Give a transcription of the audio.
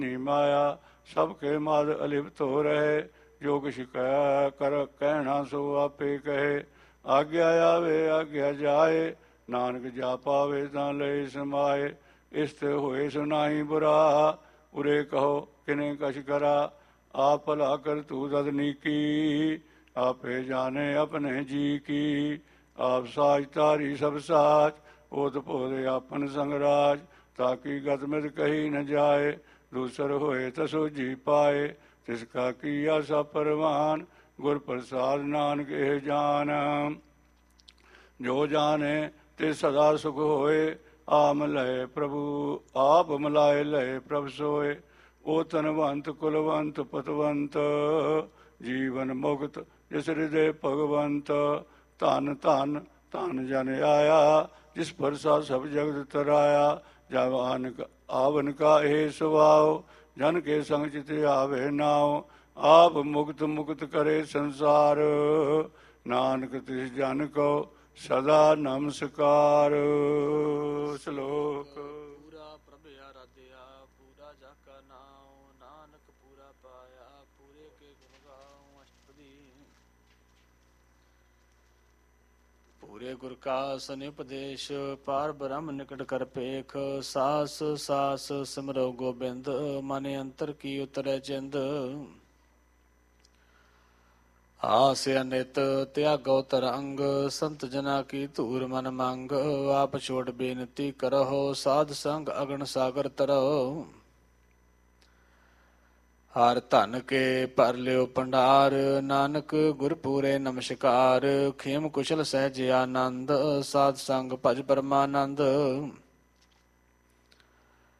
ਨੀ ਮਾਇਆ ਸਭ ਕੇ ਮਦ ਅਲਿਪਤ ਹੋ ਰਹੇ। ਜੋ ਕਿਛ ਕਹਿ ਕਰ ਕਹਿਣਾ ਸੋ ਆਪੇ ਕਹੇ। ਆਗਿਆ ਆਵੇ ਆਗਿਆ ਜਾਏ ਨਾਨਕ ਜਾ ਪਾਵੇ ਤਾਂ ਲਈ ਸਮਾਏ। ਇਸ ਤੇ ਹੋਏ ਸੁਨਾਈ ਬੁਰਾ ਉਰੇ ਕਹੋ ਕਿਨੇ ਕਛ ਕਰਾ। ਆਪ ਭਲਾ ਕਰ ਤੂੰ ਤਦ ਨੀਕੀ ਆਪੇ ਜਾਣੇ ਆਪਣੇ ਜੀ ਕੀ। ਆਪ ਸਾਜ ਤਾਰੀ ਸਭ ਸਾਚ ਓਤ ਭੋਲੇ ਆਪਨ ਸੰਗਰਾਜ। ਤਾਕੀ ਗਤ ਮਿਤ ਕਹੀ ਨ ਜਾਏ ਦੂਸਰ ਹੋਏ ਤਸੋ ਜੀ ਪਾਏ। ਤਿਸ ਕਾ ਕੀਆ ਸਭ ਪਰਵਾਨ ਗੁਰ ਪ੍ਰਸਾਦ ਨਾਨਕ ਇਹ ਜਾਨ। ਜੋ ਜਾਣੇ ਤੇ ਸਦਾ ਸੁਖ ਹੋਏ ਆਮ ਲਏ ਪ੍ਰਭੂ ਆਪ ਮਿਲਾਏ ਲਏ ਪ੍ਰਭ ਸੋਏ। ਉਹ ਧਨਵੰਤ ਕੁਲਵੰਤ ਪਤਵੰਤ ਜੀਵਨ ਮੁਕਤ ਜਿਸ ਹਿਰਦੇ ਭਗਵੰਤ। ਧਨ ਧਨ ਧਨ ਜਨ ਆਇਆ ਜਿਸ ਪਰਸਾ ਸਭ ਜਗਤ ਤਰਾਇਆ। ਜਬ ਆਵਨ ਕਾ ਇਹ ਸੁਭਾਉ ਜਨ ਕੇ ਸੰਗ ਚਿਤ ਆਵੇ ਨਾਉ। ਆਪ ਮੁਕਤ ਮੁਕਤ ਕਰੇ ਸੰਸਾਰ ਨਾਨਕ ਤਿਸ ਜਨ ਕੋ ਸਦਾ ਨਮਸਕਾਰ। ਸ਼ਲੋਕ। ਪੂਰਾ ਪ੍ਰਭ ਆਰਾਧਿਆ ਪੂਰਾ ਜਾਕਾ ਨਾਉ। ਨਾਨਕ ਪੂਰਾ ਪਾਇਆ ਪੂਰੇ ਕੇ ਗੁਣ ਗਾਉ। ਅਸ਼ਟਪਦੀ। ਪੂਰੇ ਗੁਰ ਕਾ ਸਨਿਉਪਦੇਸ਼ ਪਾਰ ਬ੍ਰਹਮ ਨਿਕਟ ਕਰ ਪੇਖ। ਸਾਸ ਸਾਸ ਸਿਮਰੋ ਗੋਬਿੰਦ ਮਨ ਅੰਤਰ ਕੀ ਉਤਰੈ ਚਿੰਦ। ਆਸ ਅਨਿਤ ਤਿਆਗੋ ਤਰੰਗ ਸੰਤ ਜਨਾ ਕੀ ਧੂਰ ਮਨ ਮੰਗ। ਆਪ ਛੋੜ ਬੇਨਤੀ ਕਰਹੁ ਸਾਧ ਸੰਗ ਅਗਨ ਸਾਗਰ ਤਰਹੁ। ਹਰ ਧਨ ਕੇ ਭਰ ਲਿਓ ਭੰਡਾਰ ਨਾਨਕ ਗੁਰ ਪੂਰੇ ਨਮਸਕਾਰ। ਖੇਮ ਕੁਸ਼ਲ ਸਹਿਜ ਆਨੰਦ ਸਾਧ ਸੰਗ ਭਜ ਪਰਮਾਨੰਦ।